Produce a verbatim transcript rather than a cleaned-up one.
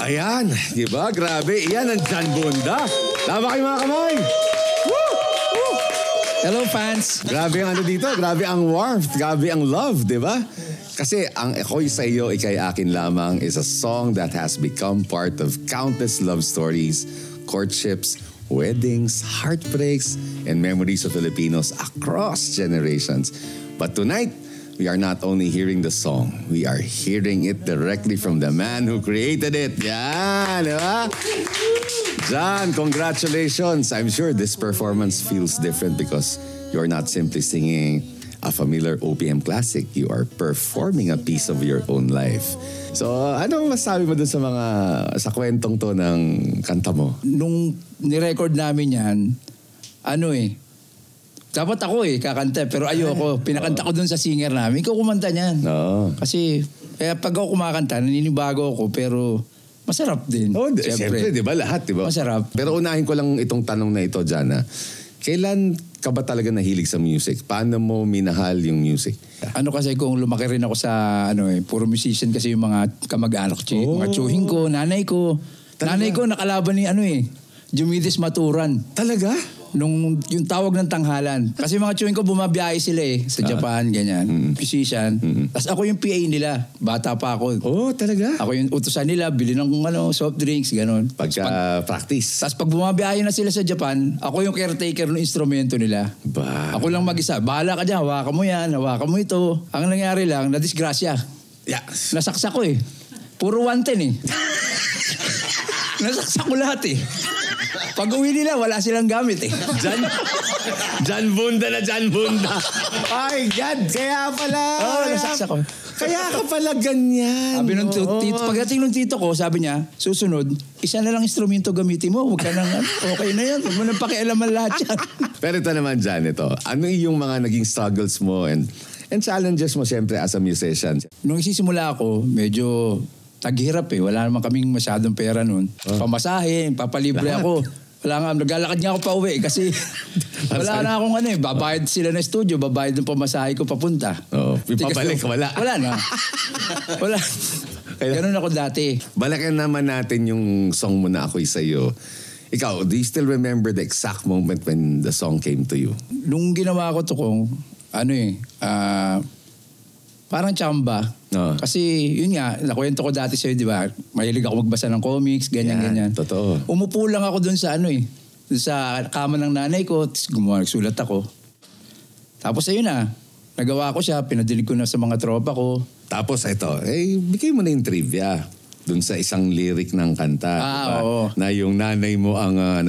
Ayan, di ba? Grabe. Yan ang John Bunda. Tama kayo mga kamay. Woo! Woo! Hello, fans. Grabe ang ano dito. Grabe ang warmth. Grabe ang love, di ba? Kasi ang Ako'y sa iyo, ikay akin lamang is a song that has become part of countless love stories, courtships, weddings, heartbreaks, and memories of Filipinos across generations. But tonight, we are not only hearing the song, we are hearing it directly from the man who created it. Yan, di ba? John, congratulations. I'm sure this performance feels different because you're not simply singing a familiar O P M classic. You are performing a piece of your own life. So, ano masabi mo dun sa mga, sa kwentong to ng kanta mo? Nung nirecord namin yan, ano eh, dapat ako eh, kakanta. Pero ayoko, pinakanta ko dun sa singer namin. Ikaw kumanta niyan. No. Kasi, kaya pag ako kumakanta, naninibago ako, pero masarap din. Oh, di- siyempre, di ba? Lahat, di ba? Masarap. Pero unahin ko lang itong tanong na ito, Jana. Kailan ka ba talaga nahilig sa music? Paano mo minahal yung music? Ano kasi kung lumaki rin ako sa, ano eh, puro musician kasi yung mga kamag-anak ko, Oh. mga tsuhing ko, nanay ko. Talaga? Nanay ko nakalaban ni ano eh, Jumidis Maturan. Talaga? Nung yung tawag ng tanghalan. Kasi mga chewing ko bumabiyahe sila eh. Sa Japan, ganyan. Mm. Musician. Mm. Tapos ako yung P A nila. Bata pa ako. Oh, talaga? Ako yung utusan nila. Bili ng ano, soft drinks, gano'n. Pagka-practice. Tapos pag bumabiyahe na sila sa Japan, ako yung caretaker ng instrumento nila. Ba? Ako lang mag-isa. Bahala ka dyan. Hawakan mo yan. Hawakan mo ito. Ang nangyari lang, na-disgrasya. Yeah. Nasaksak ko eh. Puro one ten eh. Nasaksak ko lahat eh. Pag uwi nila, wala silang gamit eh. Jan, Jan Bunda na Jan Bunda. Ay, God, kaya pala. Oo, kaya, nasaksak ko. kaya ka pala ganyan. Sabi nung Oo. tito, pagdating ng tito ko, sabi niya, susunod, isa na lang instrumento gamitin mo. Huwag ka nang, ano, okay na yan. Huwag mo nang pakialaman lahat yan. Pero ito naman, Jan, ito. Ano yung mga naging struggles mo and and challenges mo siyempre as a musician? Nung isisimula ako, medyo taghirap eh. Wala naman kaming masyadong pera nun. Oh. Pamasahe, papalibre Lahat. ako. Wala nga, naglalakad niya ako pa uwi kasi wala na akong ano eh. Babayad sila ng studio, babayad ng pamasahe ko papunta. Oo. Tigas Ipabalik, ko. wala. Wala na. Wala. Kaya- Ganun ako dati. Balikan naman natin yung song mo na Ako'y Sa'yo. Ikaw, do you still remember the exact moment when the song came to you? Nung ginawa ko to kung, ano eh, ah, parang tsamba. Oo. Kasi yun nga, nakwento ko dati sa'yo, di ba? Mahilig ako magbasa ng comics, ganyan, Yan, ganyan. totoo. Umupo lang ako dun sa ano eh, dun sa kama ng nanay ko, tapos gumawa, nagsulat ako. Tapos ayun na, nagawa ko siya, pinadinig ko na sa mga tropa ko. Tapos ito, eh, bigay mo na yung trivia dun sa isang lyric ng kanta. Ah, diba? oo. Na yung nanay mo ang ah,